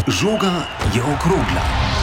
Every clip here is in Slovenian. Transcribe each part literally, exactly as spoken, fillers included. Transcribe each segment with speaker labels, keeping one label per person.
Speaker 1: Žoga je okrogla.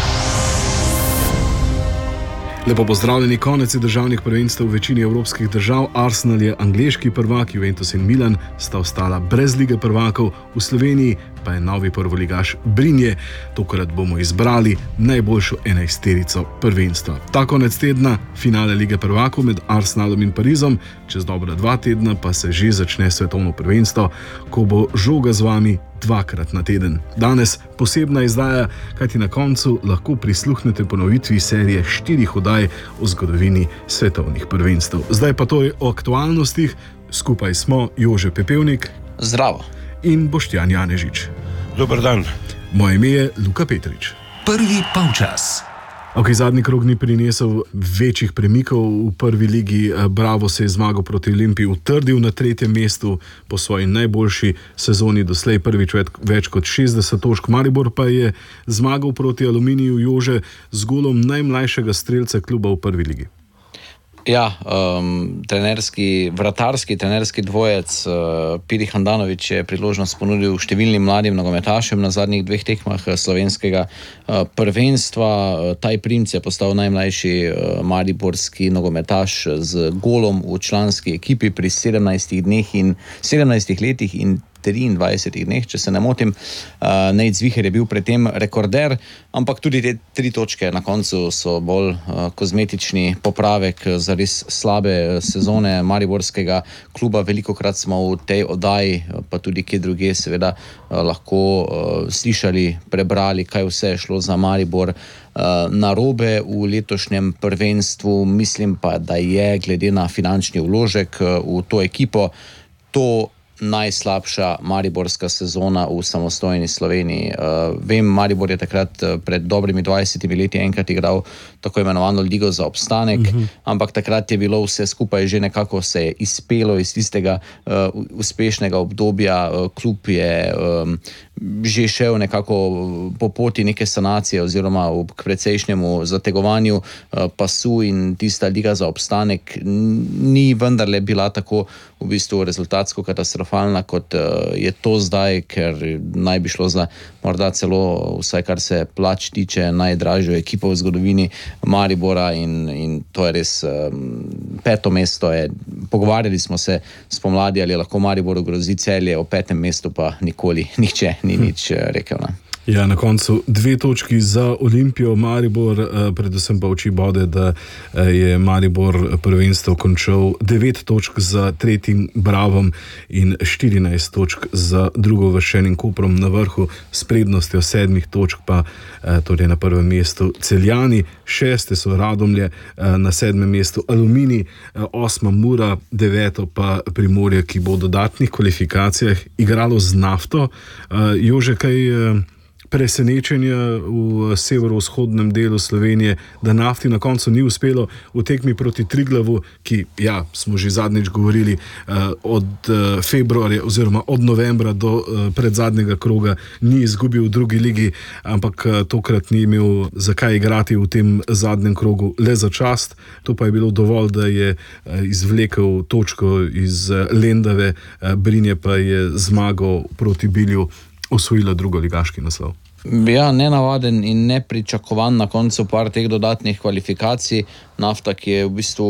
Speaker 2: Lepo pozdravljeni, konec je državnih prvenstev v večini evropskih držav. Arsenal je angleški prvak, Juventus in Milan sta ostala brez lige prvakov, v Sloveniji pa je novi prvoligaš Brinje. Tokrat bomo izbrali najboljšo enajsterico prvenstva. Ta konec tedna finale lige prvakov med Arsenalom in Parizom, čez dobra dva tedna pa se že začne svetovno prvenstvo, ko bo žoga z vami dvakrat na teden. Danes posebna izdaja, kajti na koncu lahko prisluhnete ponovitvi serije štirih oddaj o zgodovini svetovnih prvenstev. Zdaj pa torej o aktualnostih. Skupaj smo Jože Pepevnik.
Speaker 3: Zdravo.
Speaker 2: In Boštjan Janežič.
Speaker 4: Dober dan.
Speaker 2: Moje ime je Luka Petrič.
Speaker 1: Prvi polčas.
Speaker 2: Ok, zadnji krog ni prinesel večjih premikov v prvi ligi. Bravo se je zmagal proti Olimpiji utrdil na tretjem mestu po svoji najboljši sezoni doslej, prvič več, več kot šestdeset točk. Maribor pa je zmagal proti Aluminiju, Jože, z golom najmlajšega strelca kluba v prvi ligi.
Speaker 3: Ja, um, trenerski, vratarski trenerski dvojec uh, Piri Handanović je priložnost ponudil številnim mladim nogometašem na zadnjih dveh tekmah slovenskega uh, prvenstva. Uh, Taj Primc je postal najmlajši uh, mariborski nogometaš z golom v članski ekipi pri sedemnajstih dneh in sedemnajstih letih in triindvajsetih dneh, če se ne motim. Uh, Nejc Viher je bil pred tem rekorder, ampak tudi te tri točke na koncu so bolj uh, kozmetični popravek za res slabe sezone mariborskega kluba. Velikokrat smo v tej oddaji, pa tudi kje druge, seveda uh, lahko uh, slišali, prebrali, kaj vse je šlo za Maribor uh, narobe v letošnjem prvenstvu. Mislim pa, da je glede na finančni vložek uh, v to ekipo to najslabša mariborska sezona v samostojni Sloveniji. Uh, vem, Maribor je takrat pred dobrimi dvajsetimi leti enkrat igral tako imenovano ligo za obstanek, uh-huh. ampak takrat je bilo vse skupaj že nekako se je izpelo iz tistega uh, uspešnega obdobja. Uh, klub je um, že šel nekako po poti neke sanacije oziroma k precejšnjemu zategovanju uh, pasu in tista liga za obstanek ni vendarle bila tako v bistvu rezultatsko katastrofalna, kot uh, je to zdaj, ker naj bi šlo za morda celo, vsaj kar se plač tiče, najdražjo ekipo v zgodovini Maribora in, in to je res um, peto mesto. Je. Pogovarjali smo se spomladi, ali lahko Mariboru grozi Celje, o petem mestu pa nikoli nihče ni nič rekel. Ne?
Speaker 2: Ja, na koncu dve točki za Olimpijo, Maribor, predvsem pa oči bode, da je Maribor prvenstvo končal devet točk za tretjim Bravom in štirinajst točk za drugouvrščenim Koprom na vrhu s prednostjo sedmih točk, pa torej na prvem mestu Celjani, šeste so Radomlje, na sedmem mestu Aluminij, osma Mura, deveto pa Primorje, ki bo v dodatnih kvalifikacijah igralo z Nafto. Jože, kaj presenečenja v severovzhodnem delu Slovenije, da Nafti na koncu ni uspelo v tekmi proti Triglavu, ki, ja, smo že zadnjič govorili, od februarja oziroma od novembra do predzadnjega kroga ni izgubil v drugi ligi, ampak tokrat ni imel zakaj igrati v tem zadnjem krogu le za čast. To pa je bilo dovolj, da je izvlekel točko iz Lendave, Brinje pa je zmagal proti Bilju, osvojila drugoligaški naslov.
Speaker 3: Ja, nenavaden in nepričakovan na koncu par teh dodatnih kvalifikacij. Nafta, ki je v bistvu